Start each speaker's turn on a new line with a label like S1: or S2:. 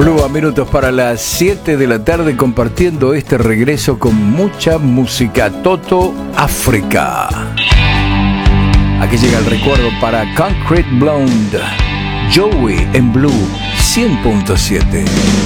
S1: Blue a minutos para las 7 de la tarde, compartiendo este regreso con mucha música. Toto África. Aquí llega el recuerdo para Concrete Blonde. Joey en Blue 100.7.